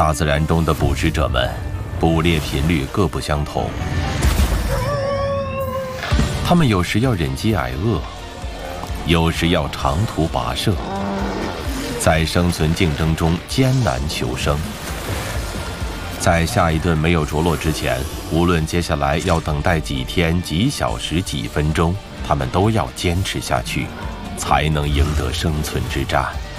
大自然中的捕食者们，捕猎频率各不相同。他们有时要忍饥挨饿，有时要长途跋涉，在生存竞争中艰难求生。在下一顿没有着落之前，无论接下来要等待几天、几小时、几分钟，他们都要坚持下去，才能赢得生存之战。